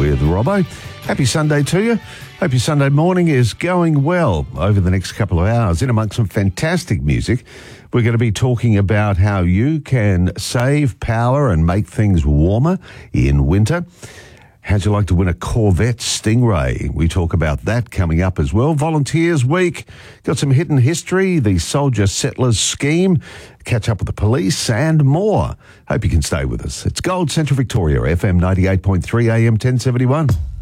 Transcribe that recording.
with Robbo. Happy Sunday to you. Hope your Sunday morning is going well over the next couple of hours. In amongst some fantastic music, we're going to be talking about how you can save power and make things warmer in winter. How'd you like to win a Corvette Stingray? We talk about that coming up as well. Volunteers Week. Got some hidden history, the Soldier Settlers Scheme, catch up with the police and more. Hope you can stay with us. It's Gold Central Victoria, FM 98.3 AM 1071.